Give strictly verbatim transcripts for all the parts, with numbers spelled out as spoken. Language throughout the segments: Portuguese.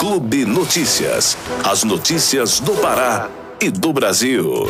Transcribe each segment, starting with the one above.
Clube Notícias. As notícias do Pará e do Brasil.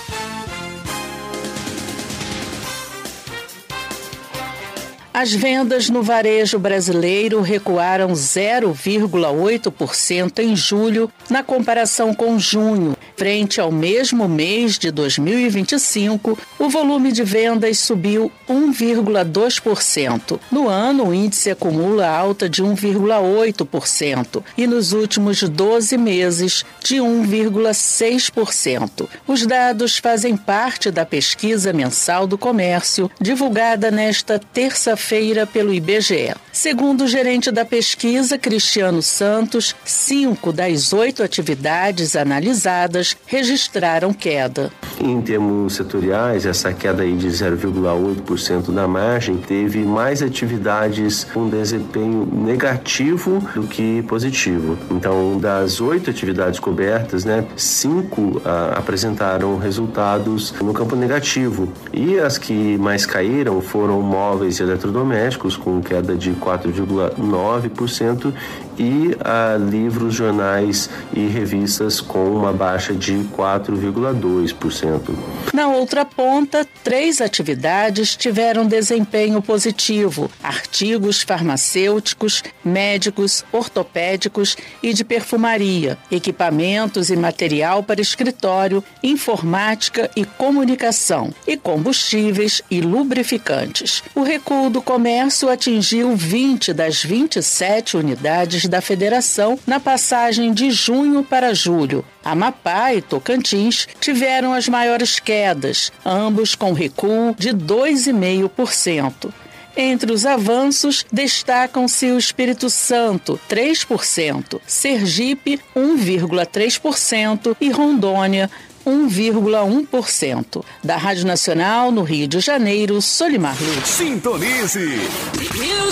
As vendas no varejo brasileiro recuaram zero vírgula oito por cento em julho, na comparação com junho. Frente ao mesmo mês de dois mil e vinte e cinco, o volume de vendas subiu um vírgula dois por cento. No ano, o índice acumula alta de um vírgula oito por cento e nos últimos doze meses, de um vírgula seis por cento. Os dados fazem parte da pesquisa mensal do comércio, divulgada nesta terça-feira feira pelo I B G E. Segundo o gerente da pesquisa, Cristiano Santos, cinco das oito atividades analisadas registraram queda. Em termos setoriais, essa queda aí de zero vírgula oito por cento da margem teve mais atividades com desempenho negativo do que positivo. Então, das oito atividades cobertas, né, cinco ah, apresentaram resultados no campo negativo. E as que mais caíram foram móveis e eletrodomésticos, com queda de quatro vírgula nove por cento, e a livros, jornais e revistas com uma baixa de quatro vírgula dois por cento. Na outra ponta, três atividades tiveram desempenho positivo: artigos farmacêuticos, médicos, ortopédicos e de perfumaria, equipamentos e material para escritório, informática e comunicação, e combustíveis e lubrificantes. O recuo do comércio atingiu vinte das vinte e sete unidades da federação na passagem de junho para julho. Amapá e Tocantins tiveram as maiores quedas, ambos com recuo de dois vírgula cinco por cento. Entre os avanços, destacam-se o Espírito Santo, três por cento, Sergipe, um vírgula três por cento e Rondônia, um vírgula um por cento. Da Rádio Nacional, no Rio de Janeiro, Solimar Luz. Sintonize